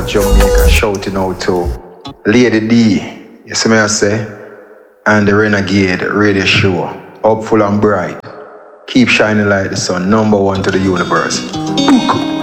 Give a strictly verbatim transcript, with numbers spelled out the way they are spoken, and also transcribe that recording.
Jamaica, shouting out to Lady D, you see me I say, and the Renegade Radio Show, hopeful and bright. Keep shining like the sun, number one to the universe.